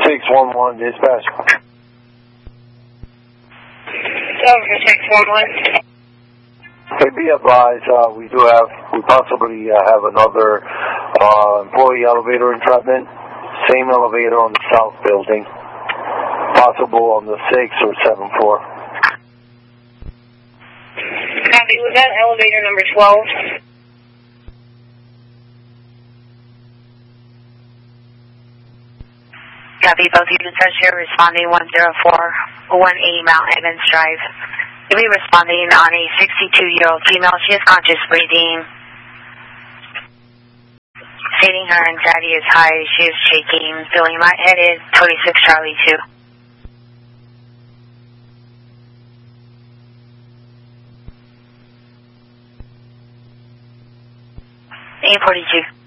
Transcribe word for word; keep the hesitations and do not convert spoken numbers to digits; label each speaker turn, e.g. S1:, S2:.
S1: six one one, dispatch.
S2: Over six one one.
S1: Hey, be advised, uh, we do have, we possibly uh, have another uh, employee elevator entrapment. Same elevator on the south building. Possible on the sixth or seventh floor.
S2: Copy. Was that elevator number twelve?
S3: Copy. Both units are here responding one zero four one eighty Mount Evans Drive. You'll be responding on a sixty-two-year-old female. She is conscious breathing. Stating her anxiety is high. She is shaking. Feeling lightheaded. twenty-six Charlie two. eight forty-two.